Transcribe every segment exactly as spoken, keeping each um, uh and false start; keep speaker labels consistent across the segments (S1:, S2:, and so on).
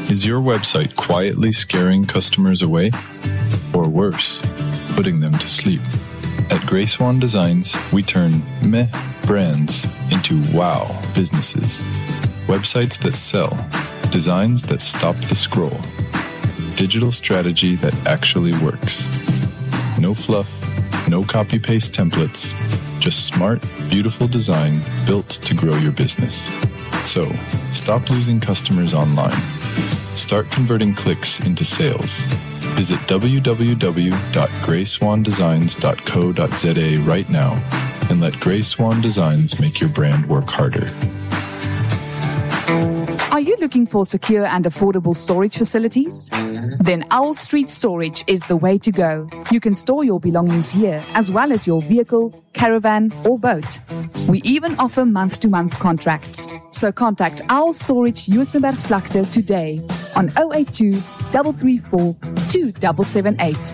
S1: Is your website quietly scaring customers away? Or worse, putting them to sleep? At Grey Swan Designs, we turn meh brands into wow businesses. Websites that sell, designs that stop the scroll, digital strategy that actually works. No fluff, no copy-paste templates, just smart, beautiful design built to grow your business. So, stop losing customers online. Start converting clicks into sales. Visit w w w dot grey swan designs dot co dot z a right now and let Grey Swan Designs make your brand work harder.
S2: Are you looking for secure and affordable storage facilities? Then Owl Street Storage is the way to go. You can store your belongings here, as well as your vehicle, caravan, or boat. We even offer month-to-month contracts. So contact Owl Storage Juisenberg Vlakte today on zero eight two, three three four, two seven seven eight.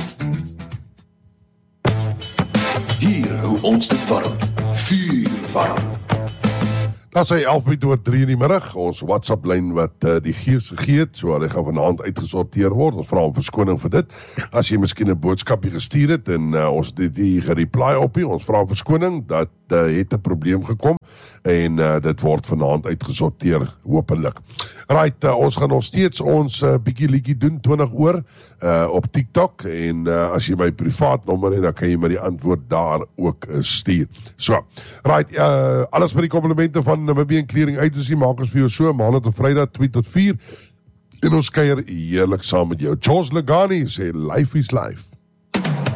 S3: Hier hou ons dit warm. Vuur warm.
S4: Dat is elf minute oor drie in die middag, ons WhatsApp-lyn wat uh, die gees gegeet, so hy gaan vanaand uitgesorteer word, ons vraag om verskoning vir dit, as jy miskien 'n boodskapie gestuur het, en uh, ons het die gereply op nie, ons vraag verskoning, dat uh, het 'n probleem gekom, en uh, dit word vanaand uitgesorteer, hopelik. Right, uh, ons gaan nog steeds ons uh, bietjie liedjie doen, twintig oor, uh, op TikTok, en uh, as jy my privaat nommer het, dan kan jy my die antwoord daar ook uh, stuur. So, right, uh, alles met die komplimente van Namibian Clearing Agency, maak ons vir jou so, maandag tot Vrydag, twee tot vier, en ons kuier heerlik saam met jou. Charles Legani sê, life is life.